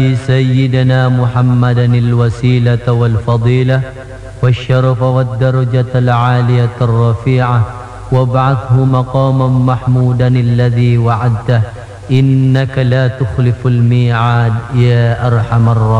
سيدنا محمدا الوسيلة والفضيلة والشرف والدرجة العالية الرفيعة وابعثه مقاما محمودا الذي وعدته إنك لا تخلف الميعاد يا أرحم الراحمين.